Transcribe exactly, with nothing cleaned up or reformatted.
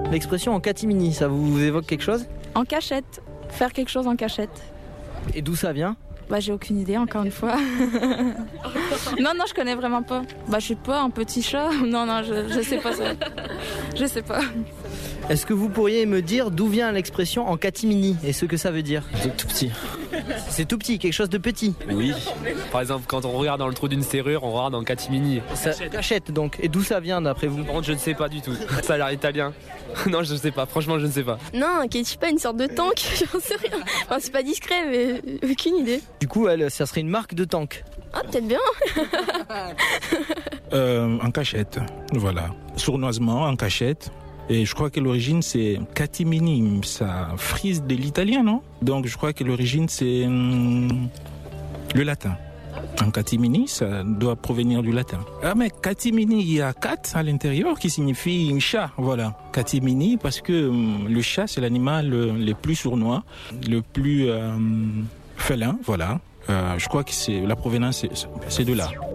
L'expression en catimini, ça vous évoque quelque chose? En cachette. Faire quelque chose en cachette. Et d'où ça vient? Bah j'ai aucune idée encore une fois. non non je connais vraiment pas. Bah je sais pas, un petit chat. Non non je, je sais pas ça. Je sais pas. Est-ce que vous pourriez me dire d'où vient l'expression en catimini et ce que ça veut dire? C'est tout petit. C'est tout petit, quelque chose de petit. Oui. Par exemple, quand on regarde dans le trou d'une serrure, on regarde en catimini. Ça cachette donc. Et d'où ça vient d'après vous? Par contre, je ne sais pas du tout. Ça a l'air italien. Non, je ne sais pas. Franchement, je ne sais pas. Non, qu'est-ce pas une sorte de tank? J'en sais rien. Enfin, c'est pas discret, mais aucune idée. Du coup, elle, ça serait une marque de tank. Ah, peut-être bien. euh, en cachette, voilà. Sournoisement, en cachette. Et je crois que l'origine c'est catimini, ça frise de l'italien, non? Donc je crois que l'origine c'est hum, le latin. En catimini, ça doit provenir du latin. Ah mais catimini, il y a cat à l'intérieur qui signifie un chat, voilà. Catimini parce que hum, le chat c'est l'animal le plus sournois, le plus euh, félin, voilà. Euh, je crois que c'est la provenance c'est, c'est de là.